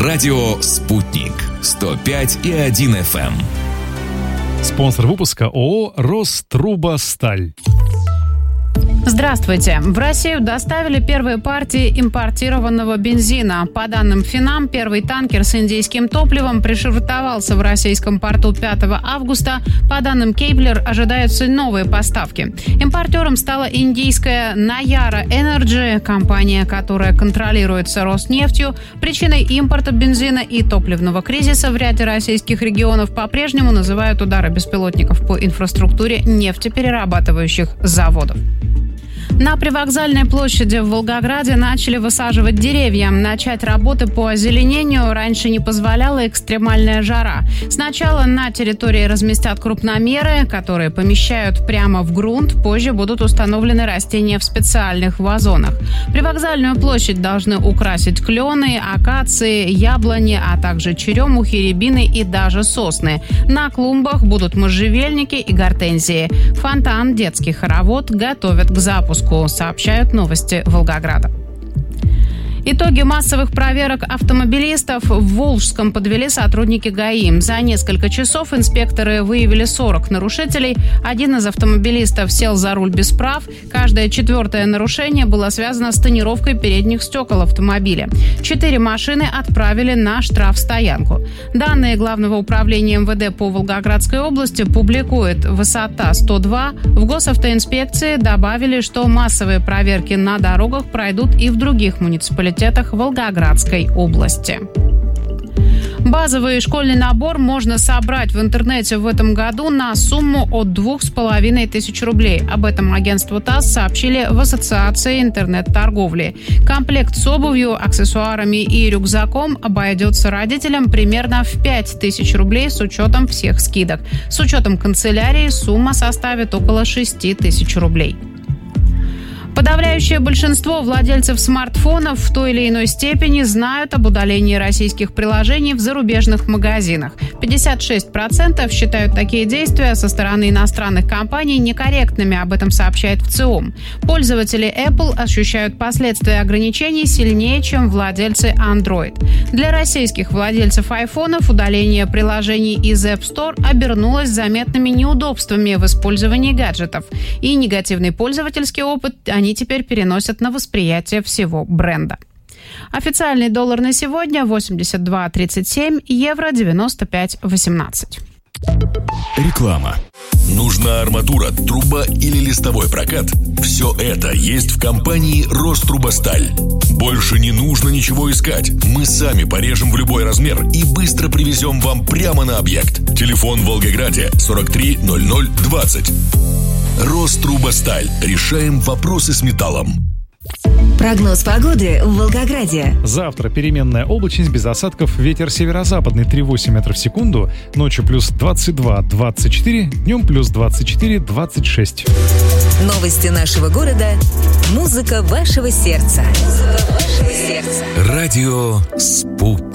Радио «Спутник». 105,1 FM. Спонсор выпуска ООО «Рострубосталь». Здравствуйте. В Россию доставили первые партии импортированного бензина. По данным Финам, первый танкер с индийским топливом пришвартовался в российском порту 5 августа. По данным Кейблер, ожидаются новые поставки. Импортером стала индийская Nayara Energy, компания, которая контролируется Роснефтью. Причиной импорта бензина и топливного кризиса в ряде российских регионов по-прежнему называют удары беспилотников по инфраструктуре нефтеперерабатывающих заводов. На привокзальной площади в Волгограде начали высаживать деревья. Начать работы по озеленению раньше не позволяла экстремальная жара. Сначала на территории разместят крупномеры, которые помещают прямо в грунт. Позже будут установлены растения в специальных вазонах. Привокзальную площадь должны украсить клены, акации, яблони, а также черемухи, рябины и даже сосны. На клумбах будут можжевельники и гортензии. Фонтан, детский хоровод готовят к запуску, сообщают новости Волгограда. Итоги массовых проверок автомобилистов в Волжском подвели сотрудники ГАИ. За несколько часов инспекторы выявили 40 нарушителей. Один из автомобилистов сел за руль без прав. Каждое четвертое нарушение было связано с тонировкой передних стекол автомобиля. 4 машины отправили на штрафстоянку. Данные Главного управления МВД по Волгоградской области публикует «Высота 102». В госавтоинспекции добавили, что массовые проверки на дорогах пройдут и в других муниципалитетах Волгоградской области. Базовый школьный набор можно собрать в интернете в этом году на сумму от 2500 рублей. Об этом агентству ТАСС сообщили в Ассоциации интернет-торговли. Комплект с обувью, аксессуарами и рюкзаком обойдется родителям примерно в 5000 рублей с учетом всех скидок. С учетом канцелярии сумма составит около 6000 рублей. Подавляющее большинство владельцев смартфонов в той или иной степени знают об удалении российских приложений в зарубежных магазинах. 56% считают такие действия со стороны иностранных компаний некорректными, об этом сообщает ВЦИОМ. Пользователи Apple ощущают последствия ограничений сильнее, чем владельцы Android. Для российских владельцев айфонов удаление приложений из App Store обернулось заметными неудобствами в использовании гаджетов. И негативный пользовательский опыт они теперь переносят на восприятие всего бренда. Официальный доллар на сегодня 82.37, евро 95.18. Реклама. Нужна арматура, труба или листовой прокат? Все это есть в компании «Рострубосталь». Больше не нужно ничего искать. Мы сами порежем в любой размер и быстро привезем вам прямо на объект. Телефон в Волгограде 43 00 20. «Рострубосталь». Решаем вопросы с металлом. Прогноз погоды в Волгограде. Завтра переменная облачность без осадков, ветер северо-западный 3,8 метров в секунду, ночью плюс 22-24, днем плюс 24-26. Новости нашего города. Музыка вашего сердца. Радио «Спутник».